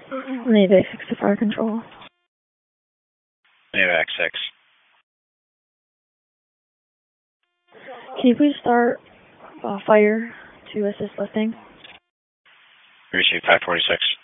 Navy 6 to fire control. AVAC 6. Can you please start fire to assist lifting? Receive 546.